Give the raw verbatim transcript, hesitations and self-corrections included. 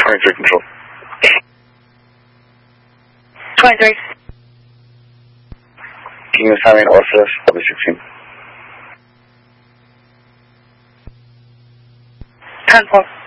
twenty-three control. twenty-three. Can you assign me an Orpheus, L B sixteen? ten four.